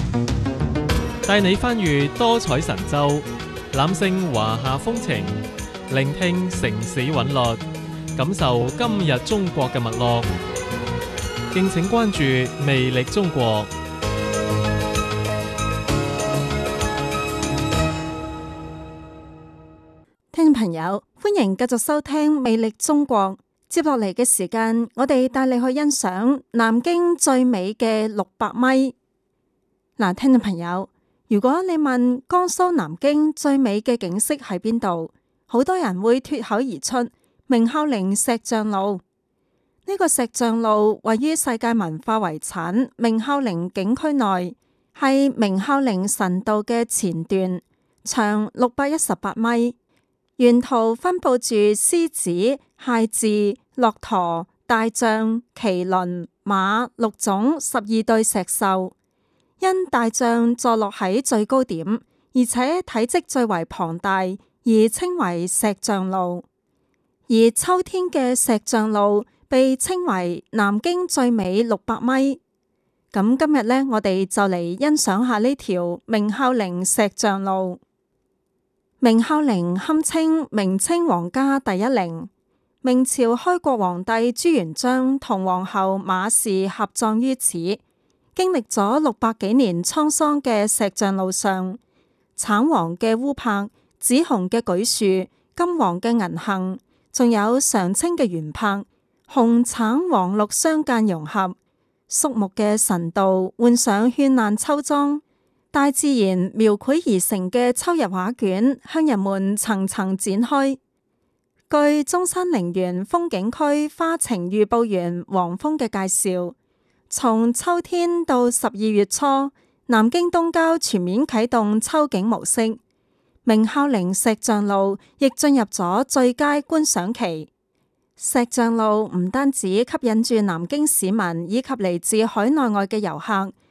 帶你翻閱多彩神州，攬勝華夏風情，聆聽城市韻律，感受今日中國嘅脈絡。敬請關注魅力中國。 聽眾朋友，歡迎繼續收聽魅力中國。接落嚟嘅時間，我哋帶你去欣賞南京最美嘅600米。嗱，聽眾朋友，如果你問江蘇南京最美嘅景色喺邊度，好多人會脫口而出明孝陵石像路。呢個石像路位於世界文化遺產明孝陵景區內，係明孝陵神道嘅前段，長618米。沿途分佈住獅子、蟹豸、駱駝、大象、麒麟、馬6種12對石獸。因大象坐落喺最高點，而且體積最為龐大，而稱為石像路。而秋天嘅石像路被稱為南京最美600米。咁今日呢，我哋就嚟欣賞下呢條明孝陵石像路。明孝陵堪稱明清皇家第一陵，明朝開國皇帝朱元璋同皇后馬氏合葬於此。經歷咗600幾年滄桑嘅石像路上，橙黃嘅烏柏、紫紅嘅櫸樹、金黃嘅銀杏，仲有常青嘅圓柏，紅橙黃綠相間融合，肅穆嘅神道換上絢爛秋裝。大自然描繪而成嘅秋日畫卷向人們層層展開。據中山陵園風景區花情預報員黃峰嘅介紹，從秋天到12月初，南京東郊全面啟動秋景模式，明孝陵石像路亦進入咗最佳觀賞期。石像路唔單止吸引住南京市民以及嚟自海內外嘅遊客，